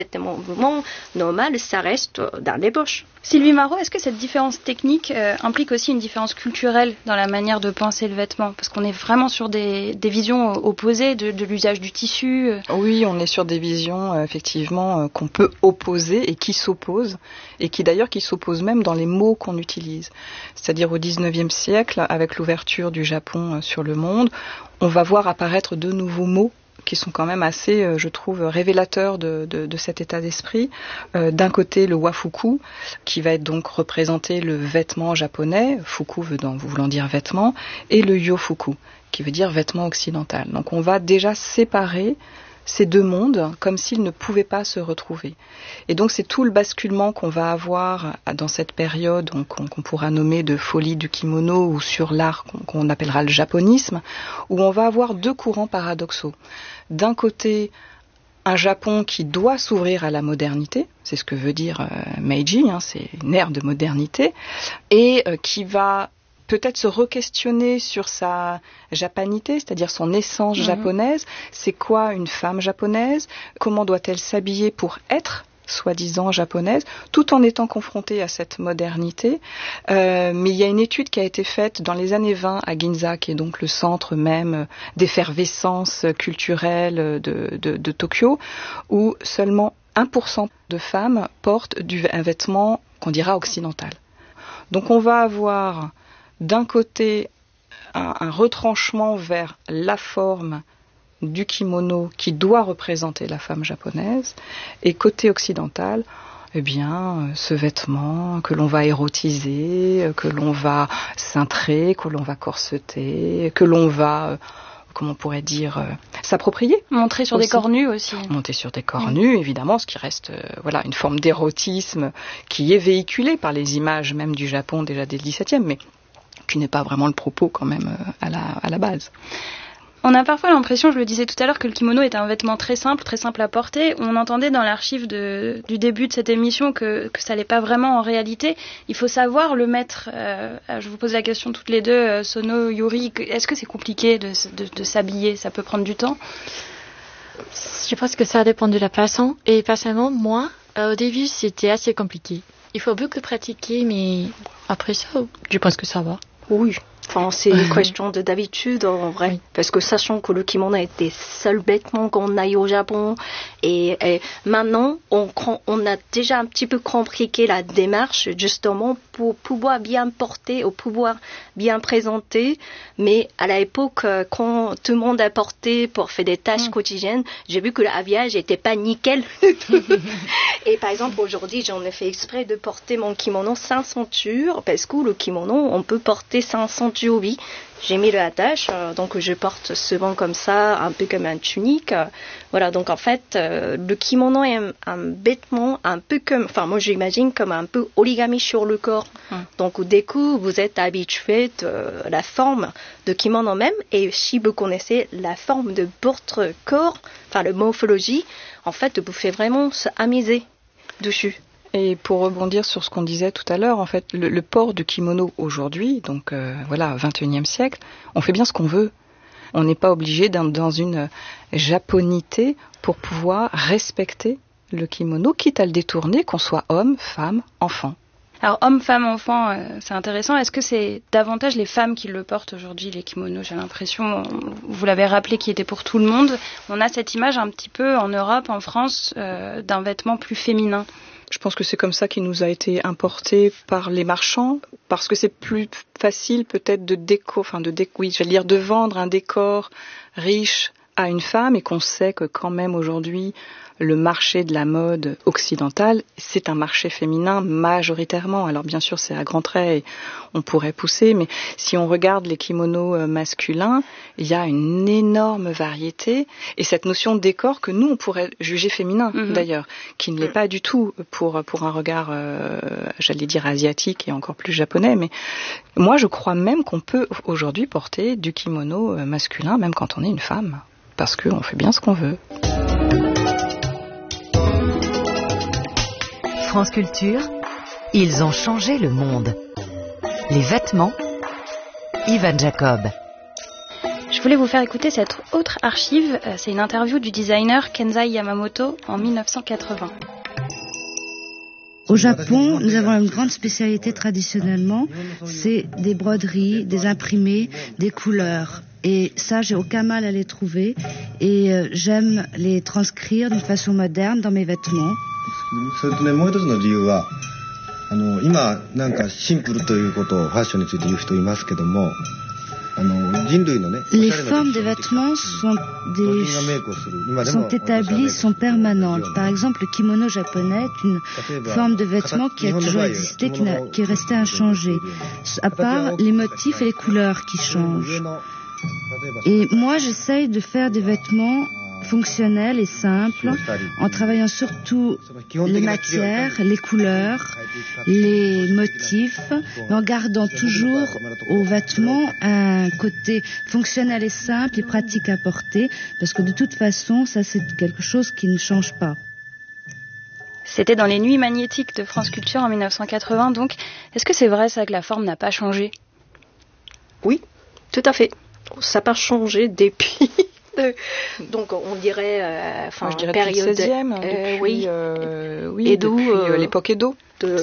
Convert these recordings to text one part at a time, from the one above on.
Le mouvement normal, ça reste dans les poches. Sylvie Marot, est-ce que cette différence technique implique aussi une différence culturelle dans la manière de penser le vêtement ? Parce qu'on est vraiment sur des visions opposées de l'usage du tissu. Oui, on est sur des visions effectivement qu'on peut opposer et qui s'opposent, et qui d'ailleurs qui s'opposent même dans les mots qu'on utilise. C'est-à-dire au XIXe siècle, avec l'ouverture du Japon sur le monde, on va voir apparaître de nouveaux mots qui sont quand même assez, je trouve, révélateurs de cet état d'esprit. D'un côté, le wafuku, qui va être donc représenter le vêtement japonais, fuku voulant dire vêtement, et le yofuku, qui veut dire vêtement occidental. Donc on va déjà séparer ces deux mondes comme s'ils ne pouvaient pas se retrouver. Et donc c'est tout le basculement qu'on va avoir dans cette période qu'on pourra nommer de folie du kimono ou sur l'art qu'on appellera le japonisme, où on va avoir deux courants paradoxaux. D'un côté, un Japon qui doit s'ouvrir à la modernité, c'est ce que veut dire Meiji, c'est une ère de modernité, et qui va peut-être se re-questionner sur sa japanité, c'est-à-dire son essence japonaise. C'est quoi une femme japonaise ? Comment doit-elle s'habiller pour être soi-disant japonaise, tout en étant confrontée à cette modernité. Mais il y a une étude qui a été faite dans les années 20 à Ginza, qui est donc le centre même d'effervescence culturelle de Tokyo, où seulement 1% de femmes portent un vêtement qu'on dira occidental. Donc on va avoir d'un côté un retranchement vers la forme du kimono qui doit représenter la femme japonaise, et côté occidental, ce vêtement que l'on va érotiser, que l'on va cintrer, que l'on va corseter, que l'on va, comment on pourrait dire, s'approprier. Montrer sur des corps nus aussi. Monter sur des corps nus, évidemment, ce qui reste une forme d'érotisme qui est véhiculée par les images même du Japon déjà dès le XVIIe, mais qui n'est pas vraiment le propos quand même à la base. On a parfois l'impression, je le disais tout à l'heure, que le kimono est un vêtement très simple à porter. On entendait dans l'archive du début de cette émission que ça l'est pas vraiment en réalité. Il faut savoir le mettre. Je vous pose la question toutes les deux, Sono, Yuri. Est-ce que c'est compliqué de s'habiller ? Ça peut prendre du temps ? Je pense que ça dépend de la façon. Et personnellement, moi, au début, c'était assez compliqué. Il faut beaucoup pratiquer, mais après ça, je pense que ça va. Oui. C'est une question d'habitude en vrai, oui. Parce que sachant que le kimono est des seuls vêtements qu'on a eu au Japon, et maintenant on a déjà un petit peu compliqué la démarche justement pour pouvoir bien porter, ou pouvoir bien présenter, mais à l'époque quand tout le monde a porté pour faire des tâches quotidiennes, j'ai vu que l'habillage n'était pas nickel. Et par exemple aujourd'hui j'en ai fait exprès de porter mon kimono sans ceinture, parce que le kimono on peut porter sans ceinture. Oui, j'ai mis le attache, donc je porte souvent comme ça, un peu comme un tunique. Voilà, donc en fait, le kimono est un vêtement un peu comme, moi j'imagine comme un peu origami sur le corps. Donc dès que vous êtes habitué de la forme de kimono même, et si vous connaissez la forme de votre corps, la morphologie, en fait, vous pouvez vraiment s'amuser dessus. Et pour rebondir sur ce qu'on disait tout à l'heure, en fait, le port du kimono aujourd'hui, donc 21e siècle, on fait bien ce qu'on veut. On n'est pas obligé d'être dans une japonité pour pouvoir respecter le kimono, quitte à le détourner, qu'on soit homme, femme, enfant. Alors, homme, femme, enfant, c'est intéressant. Est-ce que c'est davantage les femmes qui le portent aujourd'hui, les kimonos ? J'ai l'impression, vous l'avez rappelé, qui était pour tout le monde. On a cette image un petit peu en Europe, en France, d'un vêtement plus féminin. Je pense que c'est comme ça qu'il nous a été importé par les marchands, parce que c'est plus facile peut-être de vendre un décor riche à une femme, et qu'on sait que quand même aujourd'hui, le marché de la mode occidentale, c'est un marché féminin majoritairement. Alors bien sûr, c'est à grands traits et on pourrait pousser, mais si on regarde les kimonos masculins, il y a une énorme variété, et cette notion de décor que nous, on pourrait juger féminin d'ailleurs, qui ne l'est pas du tout pour un regard, asiatique et encore plus japonais. Mais moi, je crois même qu'on peut aujourd'hui porter du kimono masculin, même quand on est une femme, parce qu'on fait bien ce qu'on veut. France Culture, ils ont changé le monde. Les vêtements, Ivan Jacob. Je Je voulais vous faire écouter cette autre archive. C'est une interview du designer Kenzai Yamamoto en 1980. Au Japon, nous avons une grande spécialité traditionnellement, c'est des broderies, des imprimés, des couleurs. Et ça, j'ai aucun mal à les trouver et j'aime les transcrire d'une façon moderne dans mes vêtements. それとね、もう一つの理由は、今なんかシンプルということをファッションについて言う人いますけども、人類のね、 Les formes des vêtements sont établies, sont permanentes. Par exemple, le kimono japonais est une forme de vêtement qui a toujours existé, qui est restée inchangée, à part les motifs et les couleurs qui changent. Et moi, j'essaye de faire des vêtements fonctionnels et simples, en travaillant surtout les matières, les couleurs, les motifs, mais en gardant toujours aux vêtements un côté fonctionnel et simple et pratique à porter, parce que de toute façon, ça c'est quelque chose qui ne change pas. C'était dans les Nuits magnétiques de France Culture en 1980, donc est-ce que c'est vrai ça que la forme n'a pas changé? Oui, tout à fait. Ça n'a pas changé depuis... Donc on dirait, je dirais période depuis le 16e, depuis, Edo, depuis l'époque Edo,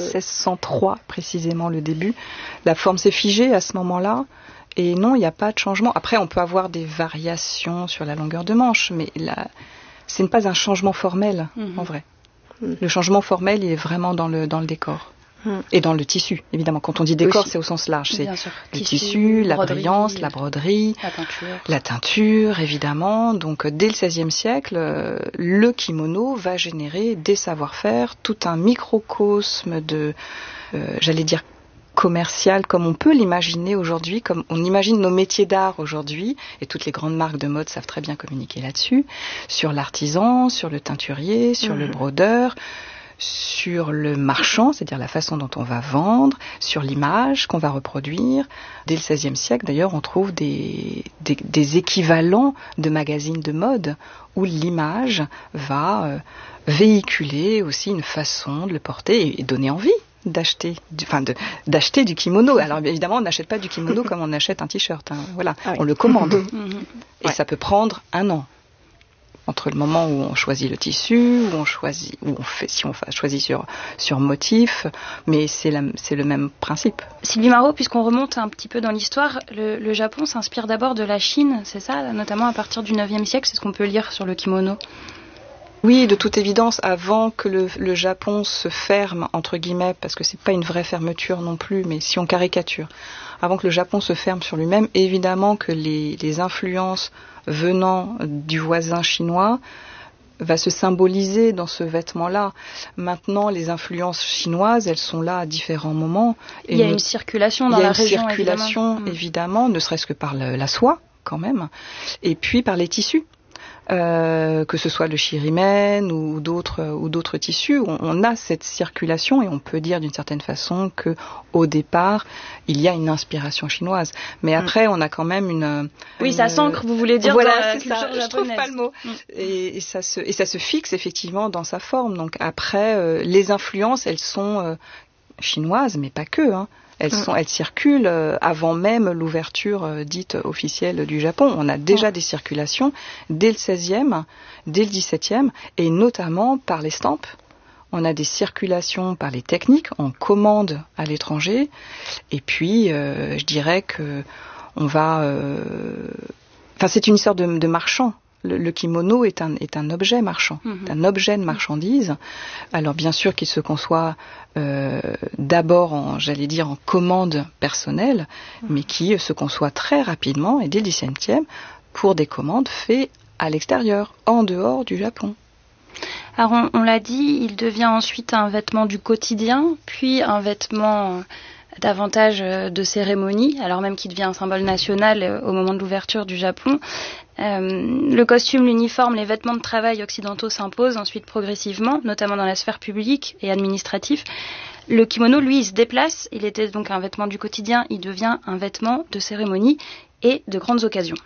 1603 précisément le début. La forme s'est figée à ce moment-là, et non, il n'y a pas de changement. Après, on peut avoir des variations sur la longueur de manche, mais là, ce n'est pas un changement formel, en vrai. Le changement formel, il est vraiment dans le décor. Et dans le tissu, évidemment. Quand on dit décor, c'est au sens large. C'est le tissu, la brillance, la broderie, la teinture, évidemment. Donc, dès le XVIe siècle, le kimono va générer des savoir-faire, tout un microcosme de, j'allais dire, commercial, comme on peut l'imaginer aujourd'hui, comme on imagine nos métiers d'art aujourd'hui, et toutes les grandes marques de mode savent très bien communiquer là-dessus, sur l'artisan, sur le teinturier, sur le brodeur, sur le marchand, c'est-à-dire la façon dont on va vendre, sur l'image qu'on va reproduire. Dès le XVIe siècle, d'ailleurs, on trouve des équivalents de magazines de mode où l'image va véhiculer aussi une façon de le porter et donner envie d'acheter du kimono. Alors évidemment, on n'achète pas du kimono comme on achète un t-shirt. Voilà, on le commande. Et ça peut prendre 1 an. Entre le moment où on choisit le tissu, où on choisit sur motif, mais c'est le même principe. Sylvie Marot, puisqu'on remonte un petit peu dans l'histoire, le Japon s'inspire d'abord de la Chine, c'est ça, notamment à partir du 9e siècle, c'est ce qu'on peut lire sur le kimono. Oui, de toute évidence, avant que le Japon se ferme, entre guillemets, parce que c'est pas une vraie fermeture non plus, mais si on caricature, avant que le Japon se ferme sur lui-même, évidemment que les influences venant du voisin chinois va se symboliser dans ce vêtement-là. Maintenant, les influences chinoises, elles sont là à différents moments. Et il y a une circulation dans la région, évidemment, ne serait-ce que par la soie, quand même, et puis par les tissus. Que ce soit le shirimen ou d'autres tissus, on a cette circulation et on peut dire d'une certaine façon que au départ il y a une inspiration chinoise, mais après on a quand même ça s'ancre, vous voulez dire, voilà, dans la culture japonaise. Je trouve pas le mot. Et ça se fixe effectivement dans sa forme. Donc après les influences, elles sont chinoises, mais pas que. Elles circulent avant même l'ouverture dite officielle du Japon. On a déjà des circulations dès le 16e, dès le 17e, et notamment par l'estampe. On a des circulations par les techniques, en commande à l'étranger. Et puis, je dirais que on va... c'est une sorte de marchand. Le kimono est un objet marchand, un objet de marchandise. Alors bien sûr qu'il se conçoit d'abord en commande personnelle, mais qui se conçoit très rapidement et dès le 17e pour des commandes faites à l'extérieur, en dehors du Japon. Alors on l'a dit, il devient ensuite un vêtement du quotidien, puis un vêtement davantage de cérémonie, alors même qu'il devient un symbole national au moment de l'ouverture du Japon. Le costume, l'uniforme, les vêtements de travail occidentaux s'imposent ensuite progressivement, notamment dans la sphère publique et administrative. Le kimono, lui, il se déplace. Il était donc un vêtement du quotidien, il devient un vêtement de cérémonie et de grandes occasions.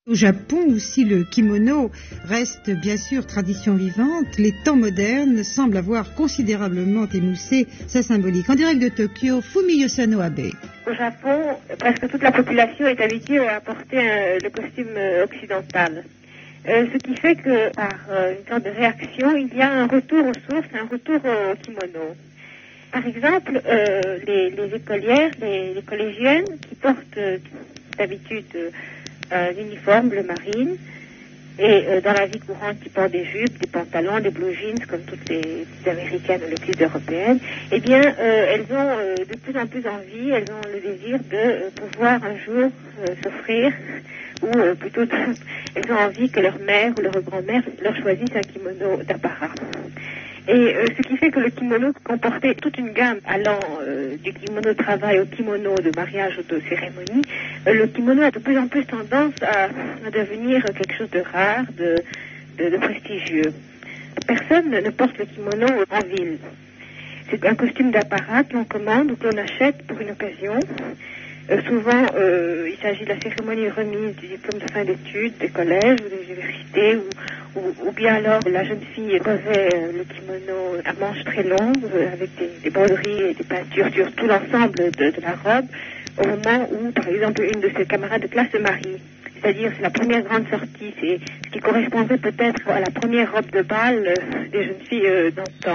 Au Japon aussi, le kimono reste bien sûr tradition vivante. Les temps modernes semblent avoir considérablement émoussé sa symbolique. En direct de Tokyo, Fumi Yosano Abe. Au Japon, presque toute la population est habituée à porter le costume occidental. Ce qui fait que, par une sorte de réaction, il y a un retour aux sources, un retour au kimono. Par exemple, les écolières, les collégiennes qui portent d'habitude un uniforme bleu marine et dans la vie courante qui portent des jupes, des pantalons, des blue jeans comme toutes les américaines ou les petites européennes, eh bien elles ont de plus en plus envie, elles ont le désir de pouvoir un jour s'offrir ou plutôt elles ont envie que leur mère ou leur grand-mère leur choisisse un kimono d'apparat. Et ce qui fait que le kimono comportait toute une gamme allant du kimono de travail au kimono de mariage ou de cérémonie. Le kimono a de plus en plus tendance à devenir quelque chose de rare, de prestigieux. Personne ne porte le kimono en ville. C'est un costume d'apparat que l'on commande ou que l'on achète pour une occasion. Souvent, il s'agit de la cérémonie de remise du diplôme de fin d'études des collèges ou des universités, ou bien alors la jeune fille revêt le kimono à manches très longues, avec des broderies et des peintures sur tout l'ensemble de la robe, au moment où, par exemple, une de ses camarades de classe se marie. C'est-à-dire, c'est la première grande sortie, c'est ce qui correspondrait peut-être à la première robe de bal des jeunes filles d'antan.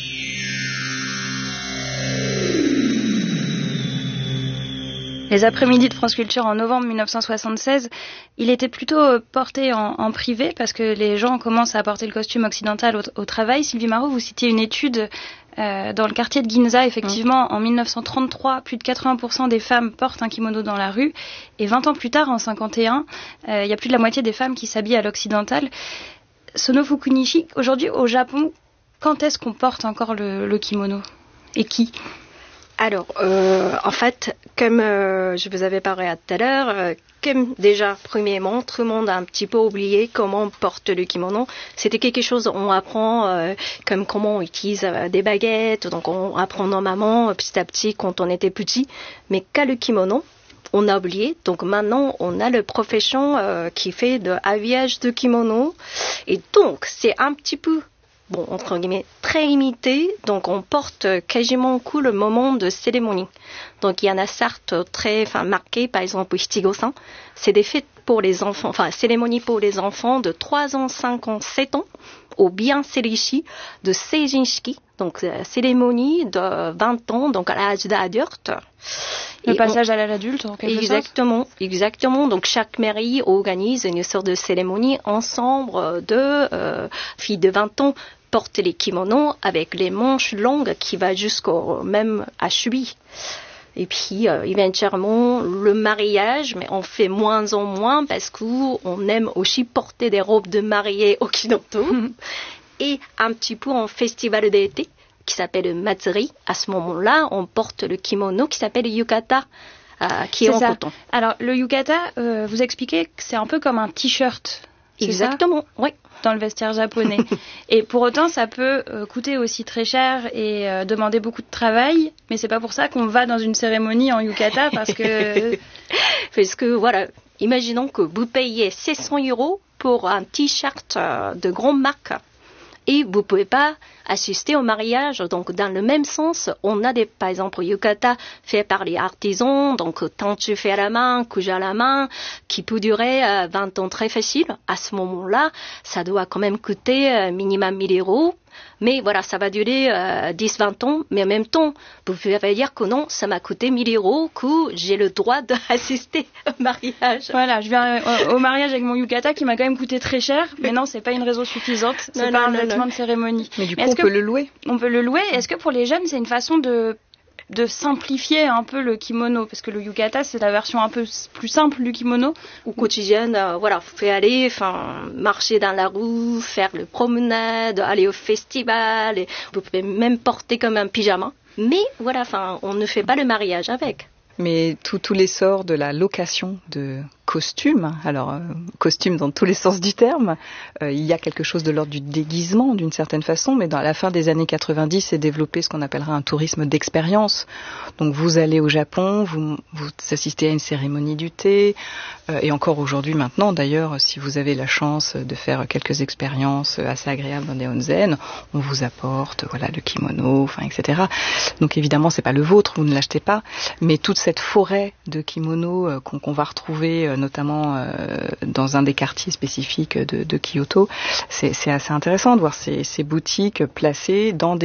Les après-midi de France Culture en novembre 1976, il était plutôt porté en privé parce que les gens commencent à porter le costume occidental au travail. Sylvie Marot, vous citiez une étude dans le quartier de Ginza. Effectivement, en 1933, plus de 80% des femmes portent un kimono dans la rue. Et 20 ans plus tard, en 51, il y a plus de la moitié des femmes qui s'habillent à l'occidental. Sono Fukunishi, aujourd'hui au Japon, quand est-ce qu'on porte encore le kimono ? Et qui ? Alors, en fait, comme je vous avais parlé tout à l'heure, comme déjà, premièrement, tout le monde a un petit peu oublié comment on porte le kimono. C'était quelque chose, on apprend comme comment on utilise des baguettes, donc on apprend normalement petit à petit quand on était petit. Mais qu'à le kimono, on a oublié. Donc maintenant, on a la profession qui fait de habillage de kimono. Et donc, c'est un petit peu... bon, entre guillemets, très limité, donc on porte quasiment tout le moment de cérémonie. Donc il y en a certes très marquées, par exemple Hichigo-san, c'est des fêtes pour les enfants, cérémonie pour les enfants de 3 ans, 5 ans, 7 ans, ou bien Serishi de Seijinshiki, donc cérémonie de 20 ans, donc à l'âge d'adulte. Le passage à l'âge adulte, en quelque sorte. Exactement. Donc chaque mairie organise une sorte de cérémonie ensemble de filles de 20 ans portent les kimonos avec les manches longues qui va jusqu'au même à cheville. Et puis, éventuellement, le mariage, mais on fait moins en moins parce qu'on aime aussi porter des robes de mariée occidentaux. Et un petit peu en festival d'été qui s'appelle Matsuri. À ce moment-là, on porte le kimono qui s'appelle yukata, qui est en coton. Alors, le yukata, vous expliquez que c'est un peu comme un t-shirt. Exactement, oui. Dans le vestiaire japonais. Et pour autant, ça peut coûter aussi très cher et demander beaucoup de travail. Mais c'est pas pour ça qu'on va dans une cérémonie en yukata parce que... parce que, voilà, imaginons que vous payez 600 € pour un t-shirt de grande marque. Et vous pouvez pas assister au mariage. Donc, dans le même sens, on a par exemple, yukata fait par les artisans, donc tendu fait à la main, cousu à la main, qui peut durer 20 ans très facile. À ce moment-là, ça doit quand même coûter minimum 1 000 €. Mais voilà, ça va durer 10-20 ans. Mais en même temps, vous pouvez dire que non, ça m'a coûté 1 000 €, que j'ai le droit d'assister au mariage. Voilà, je viens au mariage avec mon yukata qui m'a quand même coûté très cher. Mais non, c'est pas une raison suffisante. C'est pas un vêtement de cérémonie. Mais du coup, on peut le louer. On peut le louer. Est-ce que pour les jeunes, c'est une façon de simplifier un peu le kimono, parce que le yukata c'est la version un peu plus simple du kimono. Au quotidien, voilà, vous pouvez aller, marcher dans la rue, faire le promenade, aller au festival, et vous pouvez même porter comme un pyjama. Mais voilà, on ne fait pas le mariage avec. Mais tout l'essor de la location de costume, alors costume dans tous les sens du terme, il y a quelque chose de l'ordre du déguisement d'une certaine façon, mais dans la fin des années 90, c'est développé ce qu'on appellera un tourisme d'expérience. Donc vous allez au Japon, vous assistez à une cérémonie du thé, et encore aujourd'hui maintenant d'ailleurs, si vous avez la chance de faire quelques expériences assez agréables dans des onsen, on vous apporte le kimono, etc. Donc évidemment c'est pas le vôtre, vous ne l'achetez pas, mais toute cette forêt de kimonos qu'on va retrouver notamment dans un des quartiers spécifiques de Kyoto, c'est assez intéressant de voir ces boutiques placées dans des